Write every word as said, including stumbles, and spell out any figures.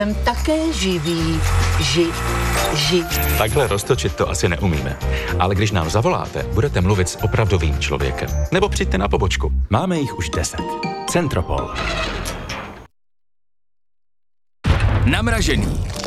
Jsem také živý. Ži, ži. Takhle roztočit to asi neumíme. Ale když nám zavoláte, budete mluvit s opravdovým člověkem. Nebo přijďte na pobočku. Máme jich už deset. Centropol. Namražený.